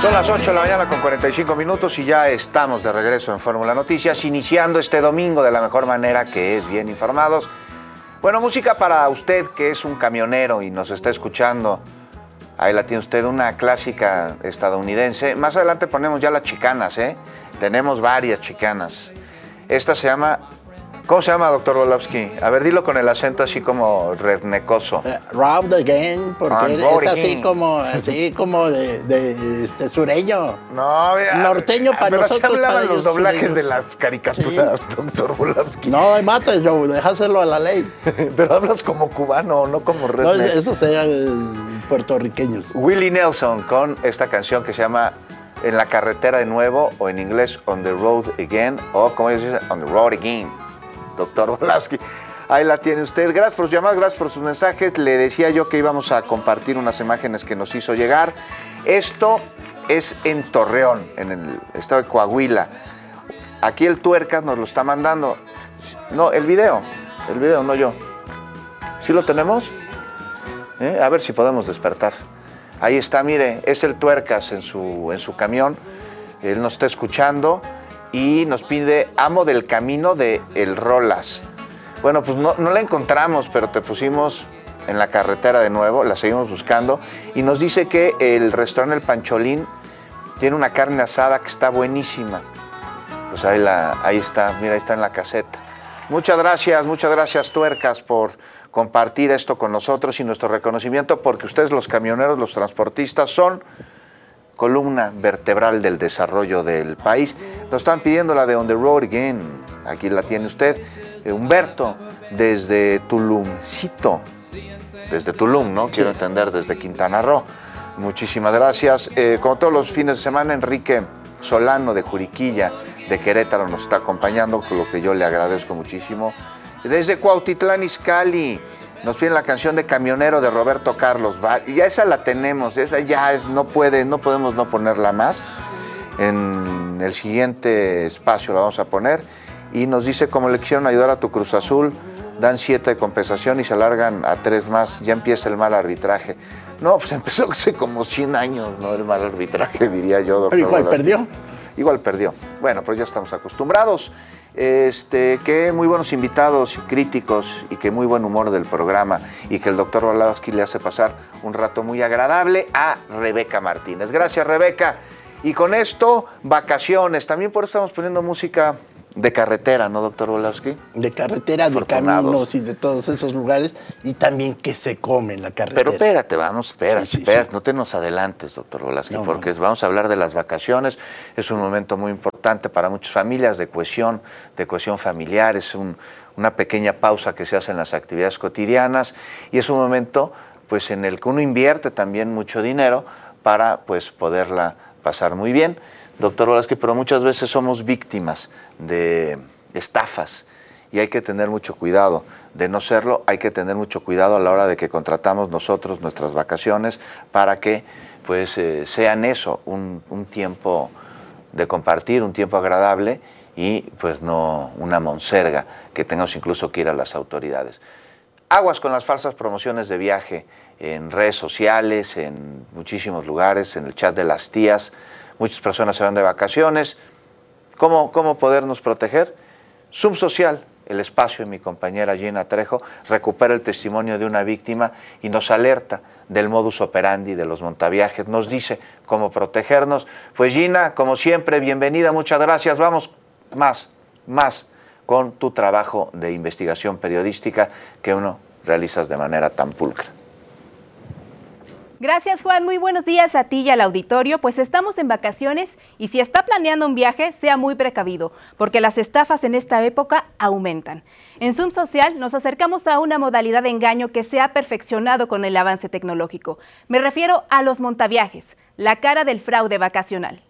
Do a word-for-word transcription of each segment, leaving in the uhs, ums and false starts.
Son las ocho de la mañana con cuarenta y cinco minutos y ya estamos de regreso en Fórmula Noticias, iniciando este domingo de la mejor manera, que es bien informados. Bueno, música para usted que es un camionero y nos está escuchando. Ahí la tiene usted, una clásica estadounidense. Más adelante ponemos ya las chicanas, ¿eh? Tenemos varias chicanas. Esta se llama... ¿Cómo se llama, doctor Volowski? A ver, dilo con el acento así como rednecoso. Uh, Robbed Again, porque es así again. como así como de, de este, sureño. No, vea, norteño para pero nosotros. Pero se hablaban los doblajes sureños. de las caricaturas, sí. Doctor Volowski. No, hay mates, yo, déjaselo a la ley. Pero hablas como cubano, no como redneck. No, eso sea eh, puertorriqueños. Willie Nelson con esta canción que se llama En la carretera de nuevo, o en inglés On the Road Again, o como ellos dicen, On the Road Again. Doctor Volowski, ahí la tiene usted. Gracias por sus llamadas, gracias por sus mensajes. Le decía yo que íbamos a compartir unas imágenes que nos hizo llegar. Esto es en Torreón, en el estado de Coahuila. Aquí el Tuercas nos lo está mandando. No, el video, el video, no yo. ¿Sí lo tenemos? ¿Eh? A ver si podemos despertar. Ahí está, mire, es el Tuercas en su, en su camión. Él nos está escuchando y nos pide Amo del Camino de El Rolas. Bueno, pues no, no la encontramos, pero te pusimos en la carretera de nuevo, la seguimos buscando, y nos dice que el restaurante El Pancholín tiene una carne asada que está buenísima. Pues ahí, la, ahí está, mira, ahí está en la caseta. Muchas gracias, muchas gracias, Tuercas, por compartir esto con nosotros y nuestro reconocimiento, porque ustedes, los camioneros, los transportistas, son columna vertebral del desarrollo del país. Nos están pidiendo la de On the Road Again. Aquí la tiene usted. Eh, Humberto, desde Tulumcito. Desde Tulum, ¿no? Quiero entender, desde Quintana Roo. Muchísimas gracias. Eh, como todos los fines de semana, Enrique Solano de Juriquilla, de Querétaro, nos está acompañando, con lo que yo le agradezco muchísimo. Desde Cuautitlán Izcalli, nos piden la canción de Camionero de Roberto Carlos. Y ya esa la tenemos, esa ya es, no puede, no podemos no ponerla más. En el siguiente espacio la vamos a poner. Y nos dice, como le quisieron ayudar a tu Cruz Azul, dan siete de compensación y se alargan a tres más. Ya empieza el mal arbitraje. No, pues empezó hace como cien años, ¿no? El mal arbitraje, diría yo, doctor. Pero igual Volowski. perdió. Igual perdió. Bueno, pues ya estamos acostumbrados. Este, que muy buenos invitados y críticos y que muy buen humor del programa y que el doctor Volowski le hace pasar un rato muy agradable a Rebeca Martínez. Gracias, Rebeca. Y con esto, vacaciones. También por eso estamos poniendo música de carretera, ¿no, doctor Volowski? De carretera, de caminos y de todos esos lugares, y también que se come en la carretera. Pero espérate, vamos, espérate, sí, sí, espérate, sí. no te nos adelantes, doctor Volowski, No, porque no. vamos a hablar de las vacaciones. Es un momento muy importante para muchas familias, de cohesión, de cohesión familiar. Es un, una pequeña pausa que se hace en las actividades cotidianas y es un momento, pues, en el que uno invierte también mucho dinero para, pues, poderla pasar muy bien. Doctor Volowski, pero muchas veces somos víctimas de estafas y hay que tener mucho cuidado. De no serlo, hay que tener mucho cuidado a la hora de que contratamos nosotros nuestras vacaciones para que, pues, eh, sean eso, un, un tiempo de compartir, un tiempo agradable y pues no una monserga que tengamos incluso que ir a las autoridades. Aguas con las falsas promociones de viaje en redes sociales, en muchísimos lugares, en el chat de las tías. Muchas personas se van de vacaciones. ¿Cómo, cómo podernos proteger? Zoom Social, el espacio de mi compañera Gina Trejo, recupera el testimonio de una víctima y nos alerta del modus operandi de los montaviajes. Nos dice cómo protegernos. Pues Gina, como siempre, bienvenida, muchas gracias. Vamos más, más con tu trabajo de investigación periodística que uno realizas de manera tan pulcra. Gracias, Juan. Muy buenos días a ti y al auditorio. Pues estamos en vacaciones y si está planeando un viaje, sea muy precavido, porque las estafas en esta época aumentan. En Zoom Social nos acercamos a una modalidad de engaño que se ha perfeccionado con el avance tecnológico. Me refiero a los montaviajes, la cara del fraude vacacional.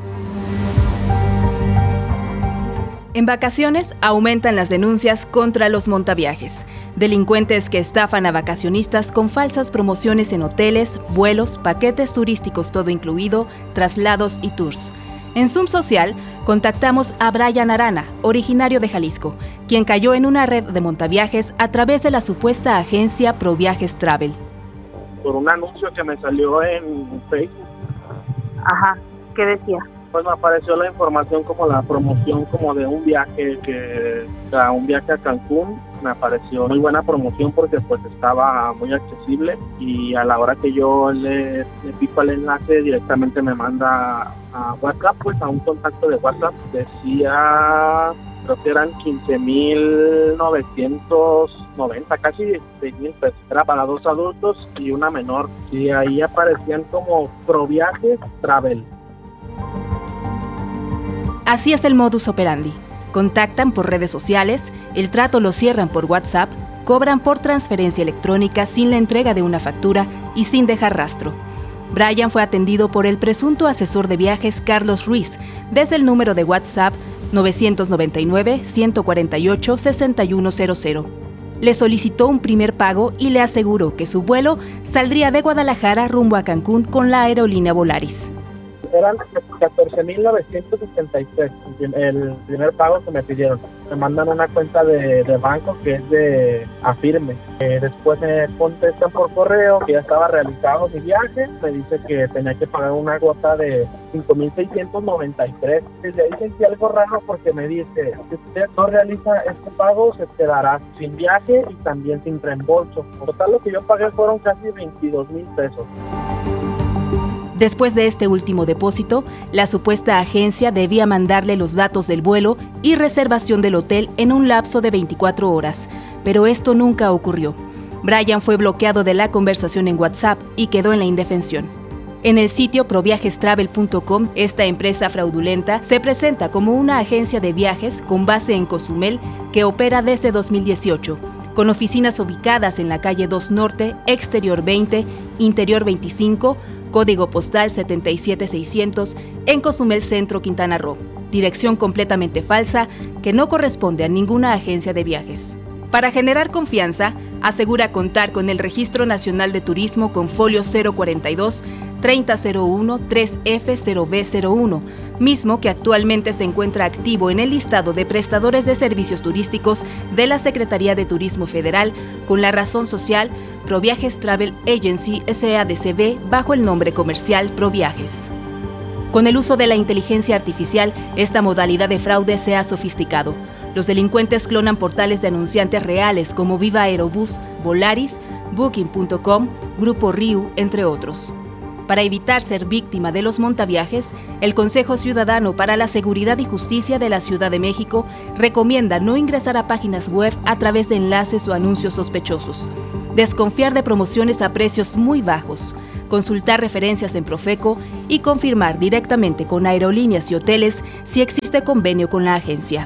En vacaciones aumentan las denuncias contra los montaviajes, delincuentes que estafan a vacacionistas con falsas promociones en hoteles, vuelos, paquetes turísticos todo incluido, traslados y tours. En Zoom Social contactamos a Brian Arana, originario de Jalisco, quien cayó en una red de montaviajes a través de la supuesta agencia ProViajes Travel. Por un anuncio que me salió en Facebook Ajá, ¿qué decía? Pues me apareció la información como la promoción como de un viaje que o sea, un viaje a Cancún. Me apareció muy buena promoción porque pues estaba muy accesible y a la hora que yo le, le pico el enlace directamente me manda a WhatsApp, pues a un contacto de WhatsApp. Decía, creo que eran quince mil novecientos noventa, casi dieciséis mil pesos. Era para dos adultos y una menor. Y ahí aparecían como Proviajes Travel. Así es el modus operandi. Contactan por redes sociales, el trato lo cierran por WhatsApp, cobran por transferencia electrónica sin la entrega de una factura y sin dejar rastro. Brian fue atendido por el presunto asesor de viajes Carlos Ruiz desde el número de WhatsApp nueve nueve nueve, uno cuatro ocho, seis uno cero cero. Le solicitó un primer pago y le aseguró que su vuelo saldría de Guadalajara rumbo a Cancún con la aerolínea Volaris. Eran catorce mil novecientos sesenta y tres el primer pago que me pidieron. Me mandan una cuenta de, de banco que es de Afirme. Eh, después me contestan por correo que ya estaba realizado mi viaje. Me dice que tenía que pagar una cuota de cinco mil seiscientos noventa y tres. Desde ahí sentí algo raro porque me dice, si usted no realiza este pago, se quedará sin viaje y también sin reembolso. Por total, lo que yo pagué fueron casi veintidós mil pesos. Después de este último depósito, la supuesta agencia debía mandarle los datos del vuelo y reservación del hotel en un lapso de veinticuatro horas, pero esto nunca ocurrió. Brian fue bloqueado de la conversación en WhatsApp y quedó en la indefensión. En el sitio proviajes travel punto com, esta empresa fraudulenta se presenta como una agencia de viajes con base en Cozumel que opera desde dos mil dieciocho, con oficinas ubicadas en la calle dos Norte, Exterior veinte, Interior veinticinco, código postal setenta y siete seiscientos, en Cozumel Centro, Quintana Roo. Dirección completamente falsa que no corresponde a ninguna agencia de viajes. Para generar confianza, asegura contar con el Registro Nacional de Turismo con folio cero cuarenta y dos, treinta cero uno, tres F cero B cero uno, mismo que actualmente se encuentra activo en el listado de prestadores de servicios turísticos de la Secretaría de Turismo Federal con la razón social Proviajes Travel Agency S A D C B bajo el nombre comercial Proviajes. Con el uso de la inteligencia artificial, esta modalidad de fraude se ha sofisticado. Los delincuentes clonan portales de anunciantes reales como Viva Aerobús, Volaris, Booking punto com, Grupo Riu, entre otros. Para evitar ser víctima de los montaviajes, el Consejo Ciudadano para la Seguridad y Justicia de la Ciudad de México recomienda no ingresar a páginas web a través de enlaces o anuncios sospechosos, desconfiar de promociones a precios muy bajos, consultar referencias en Profeco y confirmar directamente con aerolíneas y hoteles si existe convenio con la agencia.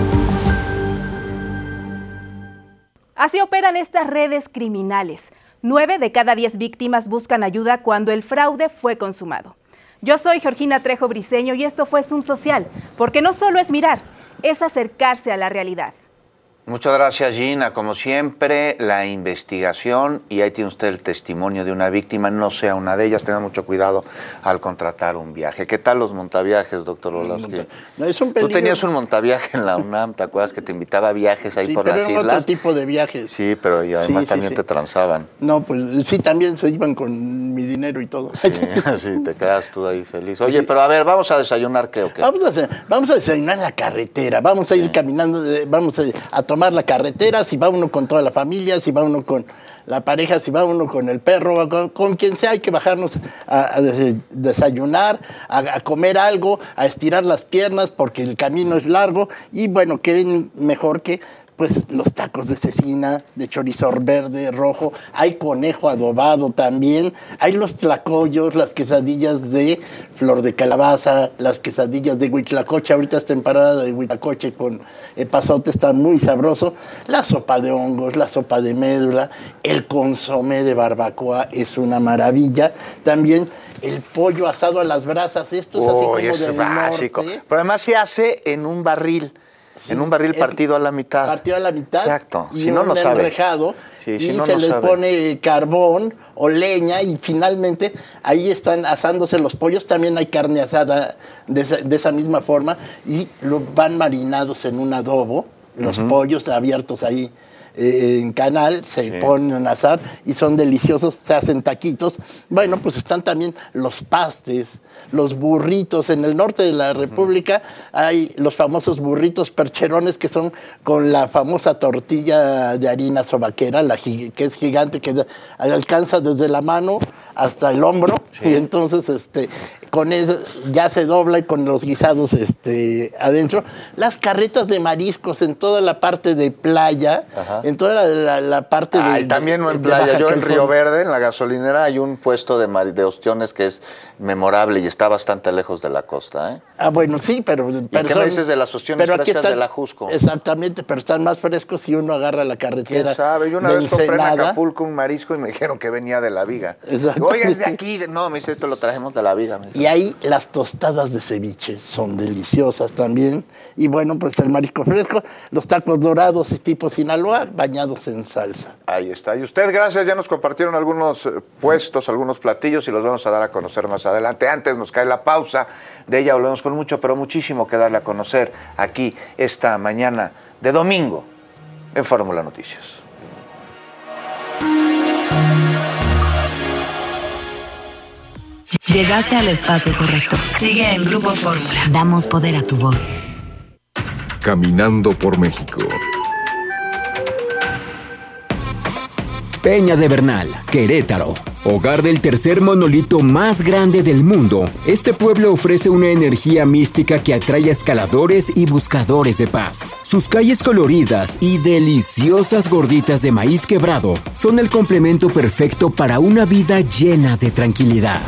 Así operan estas redes criminales. Nueve de cada diez víctimas buscan ayuda cuando el fraude fue consumado. Yo soy Georgina Trejo Briceño y esto fue Zoom Social, porque no solo es mirar, es acercarse a la realidad. Muchas gracias, Gina. Como siempre, la investigación, y ahí tiene usted el testimonio de una víctima, no sea una de ellas. Tenga mucho cuidado al contratar un viaje. ¿Qué tal los montaviajes, doctor Orlovsky? No, es un peligro. Tú tenías un montaviaje en la UNAM, ¿te acuerdas que te invitaba a viajes ahí sí, por pero las eran islas? otro tipo de viajes. Sí, pero y además sí, también sí, te sí. transaban. No, pues sí, también se iban con mi dinero y todo. Sí, sí, te quedas tú ahí feliz. Oye, sí. Pero a ver, ¿vamos a desayunar qué o qué? Vamos a, hacer, vamos a desayunar en la carretera, vamos a ir sí. caminando, vamos a, a tomar la carretera, si va uno con toda la familia, si va uno con la pareja, si va uno con el perro, con, con quien sea, hay que bajarnos a, a desayunar, a, a comer algo, a estirar las piernas porque el camino es largo y bueno, qué mejor que pues los tacos de cecina, de chorizo verde, rojo, hay conejo adobado también, hay los tlacoyos, las quesadillas de flor de calabaza, las quesadillas de huitlacoche, ahorita es temporada de huitlacoche con epazote, está muy sabroso, la sopa de hongos, la sopa de médula, el consomé de barbacoa es una maravilla, también el pollo asado a las brasas, esto es oh, así como es del básico. norte. Pero además se hace en un barril. Sí, en un barril partido a la mitad. Partido a la mitad. Exacto. Y si no, un no sabe. enrejado. Sí, y si no, se no le sabe. pone carbón o leña y finalmente ahí están asándose los pollos. También hay carne asada de esa, de esa misma forma y lo van marinados en un adobo. Los uh-huh. pollos abiertos ahí eh, en canal, se Sí. ponen a asar y son deliciosos, se hacen taquitos. Bueno, pues están también los pastes, los burritos. En el norte de la República uh-huh. hay los famosos burritos percherones, que son con la famosa tortilla de harina sobaquera, la, que es gigante, que alcanza desde la mano hasta el hombro, sí. y entonces este, con eso ya se dobla y con los guisados este, adentro. Las carretas de mariscos en toda la parte de playa, Ajá. en toda la, la, la parte Ay, de... también no en de playa. Yo en California. Río Verde, en la gasolinera, hay un puesto de, mar, de ostiones que es memorable y está bastante lejos de la costa, ¿eh? Ah, bueno, sí, pero... ¿Y pero qué son, me dices de las ostiones frescas están, de la Jusco? Exactamente, pero están más frescos si uno agarra la carretera. ¿Quién sabe? Yo una de vez compré en Ensenada. Acapulco un marisco y me dijeron que venía de la Viga. Exacto. Oiga, es de aquí. No, me dice, esto lo trajimos de la Viga. Y ahí las tostadas de ceviche son deliciosas también. Y bueno, pues el marisco fresco, los tacos dorados tipo Sinaloa, bañados en salsa. Ahí está. Y usted, gracias, ya nos compartieron algunos puestos, algunos platillos y los vamos a dar a conocer más adelante. Antes nos cae la pausa, de ella volvemos con mucho, pero muchísimo que darle a conocer aquí esta mañana de domingo en Fórmula Noticias. Llegaste al espacio correcto. Sigue en Grupo Fórmula. Damos poder a tu voz. Caminando por México. Peña de Bernal, Querétaro. Hogar del tercer monolito más grande del mundo, este pueblo ofrece una energía mística que atrae a escaladores y buscadores de paz. Sus calles coloridas y deliciosas gorditas de maíz quebrado son el complemento perfecto para una vida llena de tranquilidad.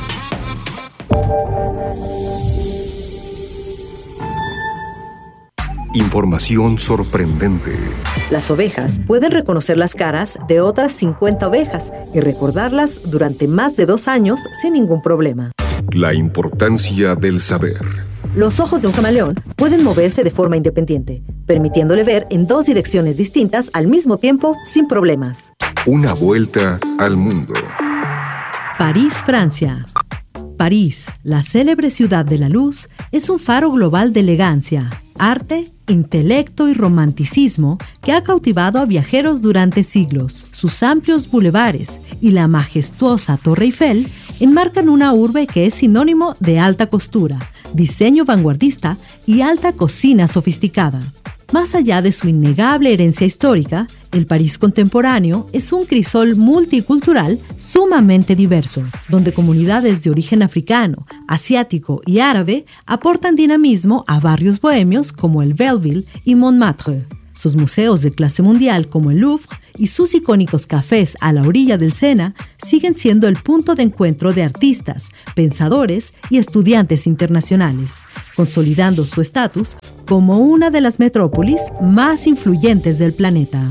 Información sorprendente. Las ovejas pueden reconocer las caras de otras cincuenta ovejas y recordarlas durante más de dos años sin ningún problema. La importancia del saber. Los ojos de un camaleón pueden moverse de forma independiente, permitiéndole ver en dos direcciones distintas al mismo tiempo sin problemas. Una vuelta al mundo. París, Francia. París, la célebre ciudad de la luz, es un faro global de elegancia, arte, intelecto y romanticismo que ha cautivado a viajeros durante siglos. Sus amplios bulevares y la majestuosa Torre Eiffel enmarcan una urbe que es sinónimo de alta costura, diseño vanguardista y alta cocina sofisticada. Más allá de su innegable herencia histórica, el París contemporáneo es un crisol multicultural sumamente diverso, donde comunidades de origen africano, asiático y árabe aportan dinamismo a barrios bohemios como el Belleville y Montmartre. Sus museos de clase mundial como el Louvre y sus icónicos cafés a la orilla del Sena siguen siendo el punto de encuentro de artistas, pensadores y estudiantes internacionales, consolidando su estatus como una de las metrópolis más influyentes del planeta.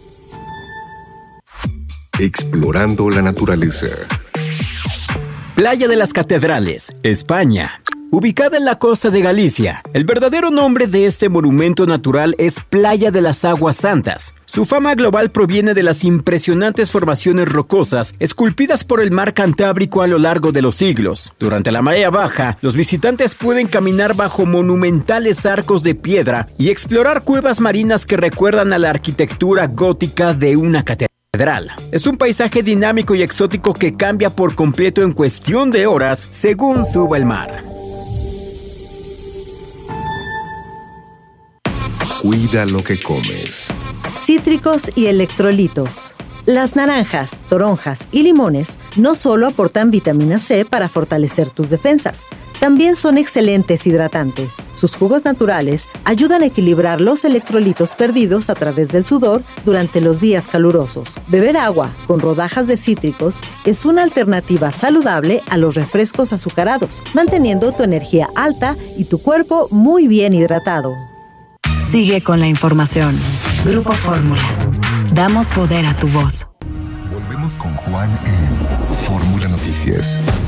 Explorando la naturaleza. Playa de las Catedrales, España. Ubicada en la costa de Galicia, el verdadero nombre de este monumento natural es Playa de las Aguas Santas. Su fama global proviene de las impresionantes formaciones rocosas esculpidas por el mar Cantábrico a lo largo de los siglos. Durante la marea baja, los visitantes pueden caminar bajo monumentales arcos de piedra y explorar cuevas marinas que recuerdan a la arquitectura gótica de una catedral. Es un paisaje dinámico y exótico que cambia por completo en cuestión de horas según suba el mar. Cuida lo que comes. Cítricos y electrolitos. Las naranjas, toronjas y limones no solo aportan vitamina C para fortalecer tus defensas, también son excelentes hidratantes. Sus jugos naturales ayudan a equilibrar los electrolitos perdidos a través del sudor durante los días calurosos. Beber agua con rodajas de cítricos es una alternativa saludable a los refrescos azucarados, manteniendo tu energía alta y tu cuerpo muy bien hidratado. Sigue con la información. Grupo Fórmula. Damos poder a tu voz. Volvemos con Juan en Fórmula Noticias.